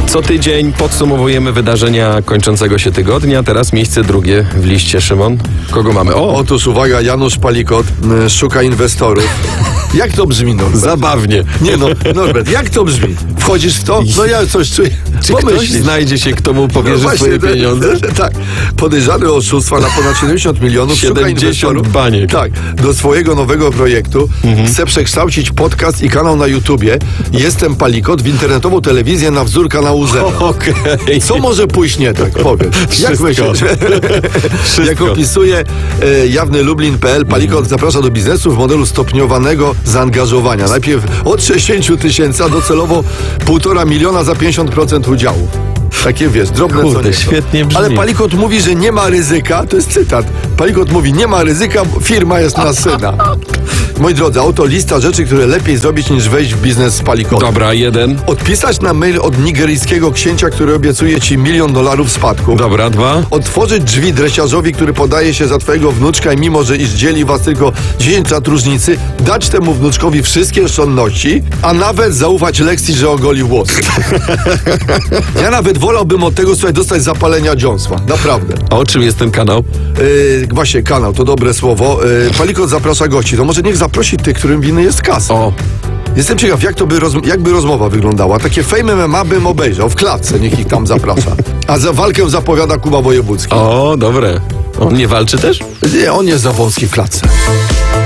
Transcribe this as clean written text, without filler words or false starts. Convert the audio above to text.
Co tydzień podsumowujemy wydarzenia kończącego się tygodnia. Teraz miejsce drugie w liście, Szymon. Kogo mamy? O, Otóż uwaga, Janusz Palikot szuka inwestorów. Jak to brzmi, Norbert? zabawnie. Nie no, Norbert, jak to brzmi? Wchodzisz w to? No ja coś czuję. Czy ktoś znajdzie się, kto mu powierzy właśnie, swoje pieniądze? Tak. Podejrzany o oszustwa na ponad 70 milionów, szuka 70 inwestorów. baniek. Tak, do swojego nowego projektu chce przekształcić podcast i kanał na YouTubie. Jestem Palikot w internetową telewizję na wzór kanału Zero. Okej. Co może pójść nie tak? Powiedz. Jak Wszystko. myślisz? Wszystko. Jak opisuje jawny Lublin.pl, Palikot zaprasza do biznesu w modelu stopniowanego zaangażowania. Najpierw od 60 tysięcy, a docelowo 1,5 miliona za 50% udziału. Takie wiesz, drobne co Kurde, nieco. świetnie brzmi. Ale Palikot mówi, że nie ma ryzyka, to jest cytat. Palikot mówi, nie ma ryzyka, firma jest na syna. Moi drodzy, oto lista rzeczy, które lepiej zrobić niż wejść w biznes z Palikotem. Dobra, jeden. Odpisać na mail od nigeryjskiego księcia, który obiecuje ci $1 milion spadku. Dobra, dwa. Otworzyć drzwi dresiarzowi, który podaje się za twojego wnuczka i mimo, że iż dzieli was tylko 10 lat różnicy, dać temu wnuczkowi wszystkie oszczędności, a nawet zaufać lekcji, że ogoli włosy. Ja nawet wolałbym od tego, słuchaj, dostać zapalenia dziąsła. Naprawdę. A o czym jest ten kanał? Właśnie, kanał, to dobre słowo. Palikot zaprasza gości. To może niech zaprosi tych, którym winny jest kasa. O, Jestem ciekaw, jakby rozmowa wyglądała. Takie Fame MMA bym obejrzał w klatce, niech ich tam zaprasza. A za walkę zapowiada Kuba Wojewódzki. dobre. On nie walczy też? Nie, on jest za wąski w klatce.